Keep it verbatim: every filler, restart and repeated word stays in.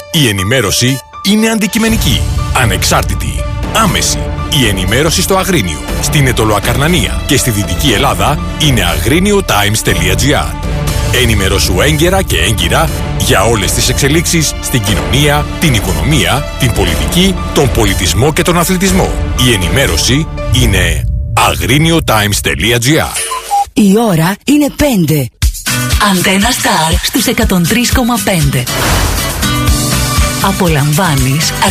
Η ενημέρωση είναι αντικειμενική, ανεξάρτητη, άμεση. Η ενημέρωση στο Αγρίνιο, στην Αιτωλοακαρνανία και στη Δυτική Ελλάδα είναι αγρίνιο τάιμς τελεία τζι άρ. Ενημερώσου έγκαιρα και έγκυρα για όλες τις εξελίξεις στην κοινωνία, την οικονομία, την πολιτική, τον πολιτισμό και τον αθλητισμό. Η ενημέρωση είναι αγρίνιο τάιμς τελεία τζι άρ. Η ώρα είναι πέντε. Αντένα Σταρ στους εκατόν τρία κόμμα πέντε. Απολαμβάνεις